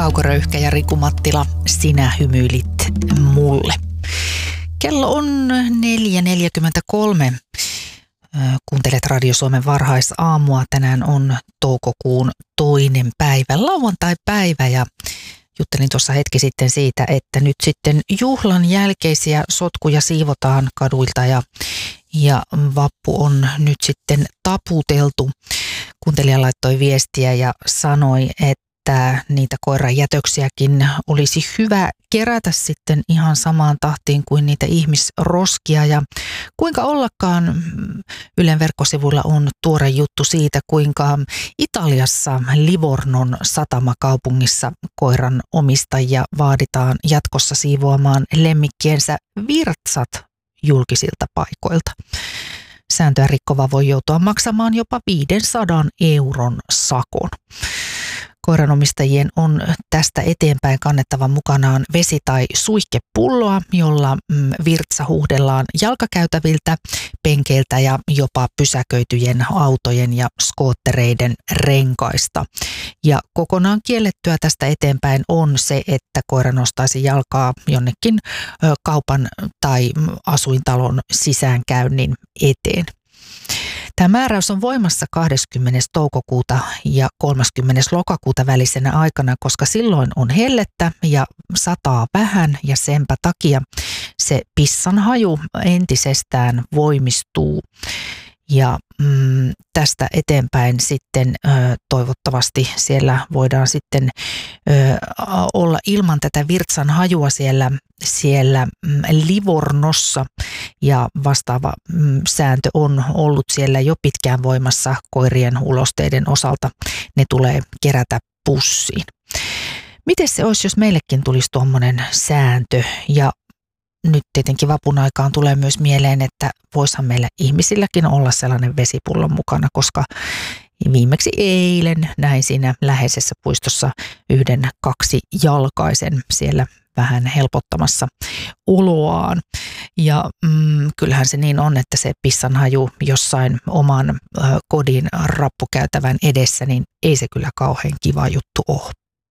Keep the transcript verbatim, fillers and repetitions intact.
Kauko Röyhkä ja Riku Mattila, sinä hymyilit mulle. Kello on neljä neljäkymmentäkolme. Kuuntelet Radio Suomen varhaisaamua. Tänään on toukokuun toinen päivä, lauantai-päivä, ja juttelin tuossa hetki sitten siitä, että nyt sitten juhlan jälkeisiä sotkuja siivotaan kaduilta ja, ja vappu on nyt sitten taputeltu. Kuuntelija laittoi viestiä ja sanoi, että niitä koiran jätöksiäkin olisi hyvä kerätä sitten ihan samaan tahtiin kuin niitä ihmisroskia. Ja kuinka ollakaan, Ylen verkkosivuilla on tuore juttu siitä, kuinka Italiassa Livornon satamakaupungissa koiran omistajia vaaditaan jatkossa siivoamaan lemmikkiensä virtsat julkisilta paikoilta. Sääntöä rikkova voi joutua maksamaan jopa viisisataa euron sakon. Koiranomistajien on tästä eteenpäin kannettava mukanaan vesi- tai suihkepulloa, jolla virtsa huuhdellaan jalkakäytäviltä, penkeiltä ja jopa pysäköityjen autojen ja skoottereiden renkaista. Ja kokonaan kiellettyä tästä eteenpäin on se, että koira nostaisi jalkaa jonnekin kaupan tai asuintalon sisäänkäynnin eteen. Tämä määräys on voimassa kahdeskymmenes toukokuuta ja kolmaskymmenes lokakuuta välisenä aikana, koska silloin on hellettä ja sataa vähän, ja senpä takia se pissan haju entisestään voimistuu. Ja mm, tästä eteenpäin sitten ö, toivottavasti siellä voidaan sitten ö, olla ilman tätä virtsan hajua siellä, siellä mm, Livornossa, ja vastaava mm, sääntö on ollut siellä jo pitkään voimassa koirien ulosteiden osalta. Ne tulee kerätä pussiin. Miten se olisi, jos meillekin tulisi tuommoinen sääntö? Ja nyt tietenkin vapun aikaan tulee myös mieleen, että voisihan meillä ihmisilläkin olla sellainen vesipullo mukana, koska viimeksi eilen näin siinä läheisessä puistossa yhden kaksi jalkaisen siellä vähän helpottamassa oloaan. Ja mm, kyllähän se niin on, että se pissanhaju jossain oman ö, kodin rappukäytävän edessä, niin ei se kyllä kauhean kiva juttu ole.